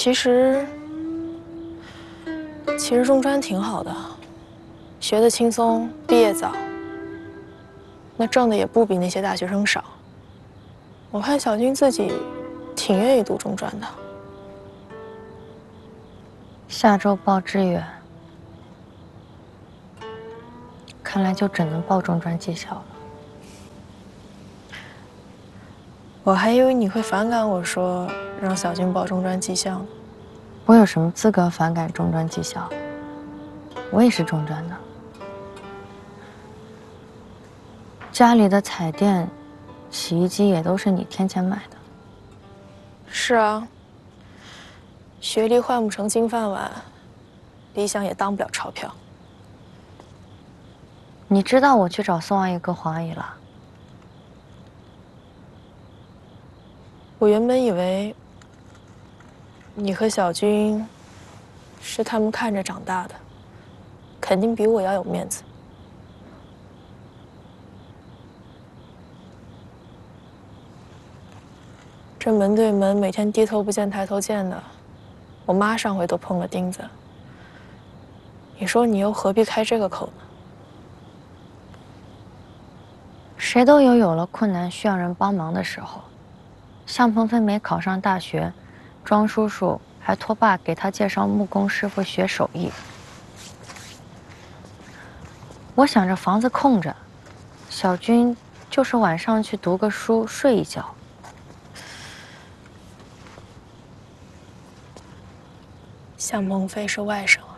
其实中专挺好的，学得轻松，毕业早，那挣的也不比那些大学生少。我看小军自己挺愿意读中专的。 下周报志愿，看来就只能报中专技校了。 我还以为你会反感我说让小军报中专技校呢。 我有什么资格反感中专技校？我也是中专的。家里的彩电、洗衣机也都是你添钱买的。 是啊，学历换不成金饭碗，理想也当不了钞票。 你知道我去找宋阿姨割黄阿姨了？ 我原本以为你和小军是他们看着长大的，肯定比我要有面子。这门对门，每天低头不见抬头见的，我妈上回都碰了钉子。你说你又何必开这个口呢？ 谁都有了困难需要人帮忙的时候。向鹏飞没考上大学，庄叔叔还托爸给他介绍木工师傅学手艺。我想着房子空着，小军就是晚上去读个书，睡一觉。 向鹏飞是外甥。